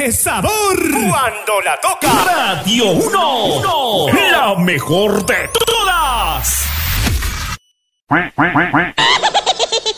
¡Qué sabor! Cuando la toca Radio 1, la mejor de todas.